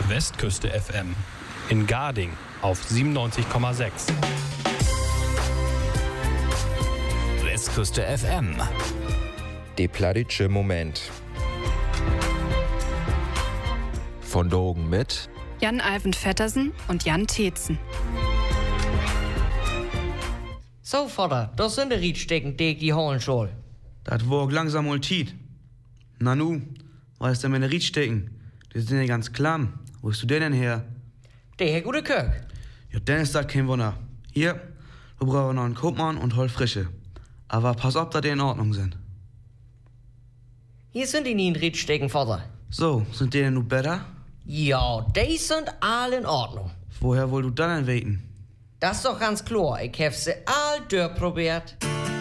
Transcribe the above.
Westküste FM. In Garding auf 97,6. Westküste FM. Der plattitsche Moment. Von Dogen mit Jan-Alven Vettersen und Jan Teetzen. So, Vater, das sind die Riedstecken, die ich die holen soll. Das war langsam mal Tiet. Na nu, was ist denn meine Riedstecken? Die sind ja ganz klamm. Wo ist du denn her? Der Herr gute Kirk. Ja, dann ist das kein Wunder. Hier, wir brauchen noch einen Kopfmann und hol frische. Aber pass auf, dass die in Ordnung sind. Hier sind die nie in Riedstecken, Vater. So, sind die denn nun besser? Ja, die sind alle in Ordnung. Woher wollt du dann denn weten? Das ist doch ganz klar. Ich hab sie all durchprobiert.